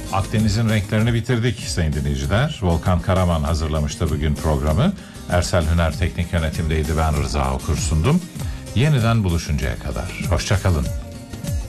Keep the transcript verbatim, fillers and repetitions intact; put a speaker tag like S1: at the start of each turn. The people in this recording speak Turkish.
S1: Akdeniz'in renklerini bitirdik sayın dinleyiciler. Volkan Karaman hazırlamıştı bugün programı. Ersel Hüner teknik yönetimdeydi, ben Rıza Okur sundum. Yeniden buluşuncaya kadar hoşça kalın.